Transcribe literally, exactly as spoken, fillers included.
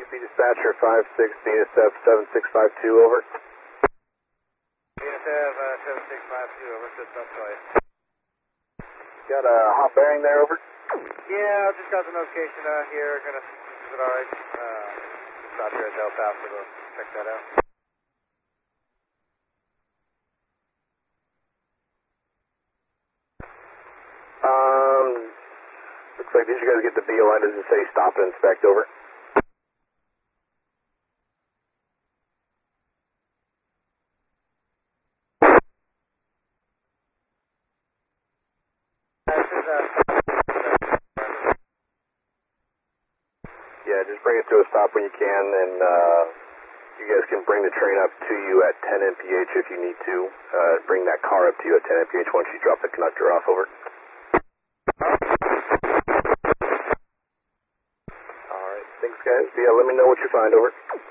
Mississippi dispatcher five six, D S F seven six five two, over. D S F uh, seven six five two, over, just up twice. Got a hot bearing there, over? Yeah, I just got the notification uh, here. Gonna, is it alright? Uh, stop here at Delta Alpha to check that out. Um, looks like, did you guys get the B O N? Does it say stop and inspect, over? Yeah, just bring it to a stop when you can, and uh, you guys can bring the train up to you at ten M P H if you need to. Uh, bring that car up to you at ten M P H once you drop the conductor off, over. Alright, thanks guys. Yeah, let me know what you find, over.